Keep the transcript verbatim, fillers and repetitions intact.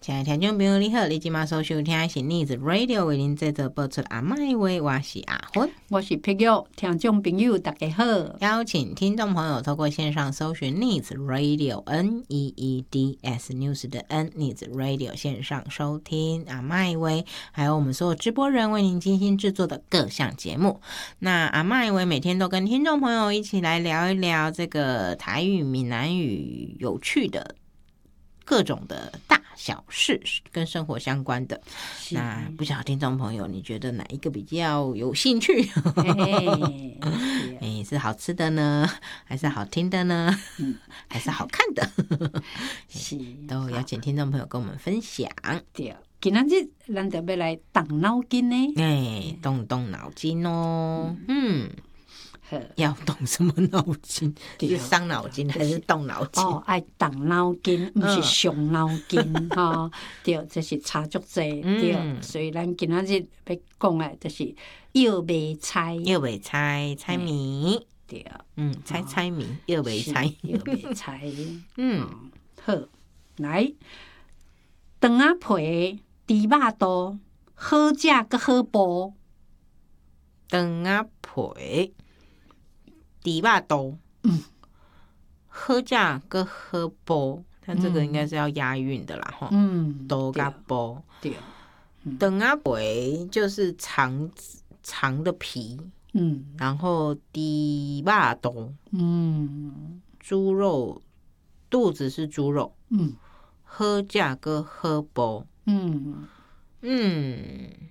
亲爱的听众朋友你好，你今晚所收听的是 News Radio 为您制作播出的阿嬷的话，我是阿芬， 我是碧玉。听众朋友大家好， 邀请听众朋友透过线上搜寻 News Radio N E E D S News 的 N News Radio 线上收听阿嬷的话，还有我们所有直播人为您精心制作的各项节目。那阿嬷的话每天都跟听众朋友一起来聊一聊这个台语、闽南语有趣的各种的大小事跟生活相关的。那不晓得听众朋友你觉得哪一个比较有兴趣？ 嘿欸、是好吃的呢，还是好听的呢？ 嗯、 还是好看的？ 是都邀请听众朋友跟我们分享。 对，今仔日咱就要来动脑筋呢， 哎、欸，动动脑筋哦。嗯。嗯，要动什么脑筋？是伤脑筋还是动脑筋？ 哦，爱动脑筋，不是伤脑筋哈。对，这是差足济。对，所以咱今仔日要讲的，就是药味猜， 药味猜猜谜。 对， 嗯，猜猜谜，药味猜， 药味猜。 嗯， 好，来，肠仔皮、猪肉肚，好食佮好补。 肠仔皮。猪肉肚，嗯，好食跟好补，它这个应该是要押韵的啦，哈、嗯，肚跟补， 对， 肠仔皮就是肠肠的皮，嗯，然后猪肉肚，嗯，猪肉肚子是猪肉，嗯，好食跟好补，嗯嗯，